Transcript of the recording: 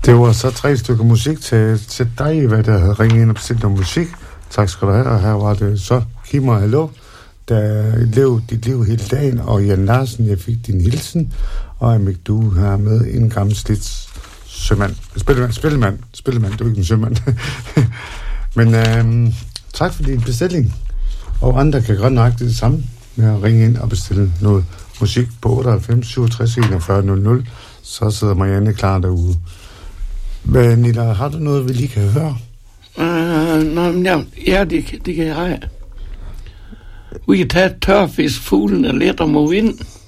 Det var så 3 stykker musik til dig, hvad der havde ringet ind og bestilt noget musik. Tak skal du have, og her var det så Kim og Hallo, der levede dit liv hele dagen, og Jan Larsen, jeg fik din hilsen, og Amik, du her med en gammel slidt sømand. Spillemand, du er ikke en sømand. Men tak for din bestilling, og andre kan godt nok det samme med at ringe ind og bestille noget musik på 98 67 41 00. Så sidder Marianne klar derude. Men Nilla, har du noget, vi lige kan høre? Ja, det kan jeg have. Vi kan tage tørfisk, fuglen er let om at vinde.